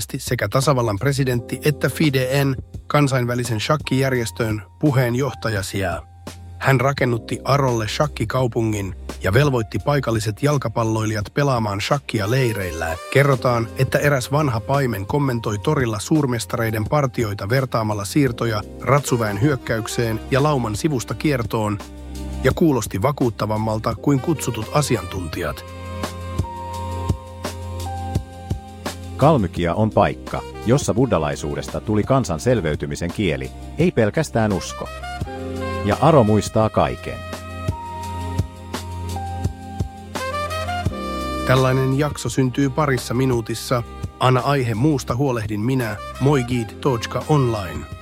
virallisesti sekä tasavallan presidentti että FIDEn kansainvälisen shakkijärjestön puheenjohtajasijaa. Hän rakennutti Arolle shakkikaupungin ja velvoitti paikalliset jalkapalloilijat pelaamaan shakkia leireillä. Kerrotaan, että eräs vanha paimen kommentoi torilla suurmestareiden partioita vertaamalla siirtoja ratsuväen hyökkäykseen ja lauman sivusta kiertoon ja kuulosti vakuuttavammalta kuin kutsutut asiantuntijat. Kalmykia on paikka, jossa buddhalaisuudesta tuli kansan selveytymisen kieli, ei pelkästään usko. Ja Aro muistaa kaiken. Tällainen jakso syntyy parissa minuutissa. Anna aihe muusta huolehdin minä, Moigid.online.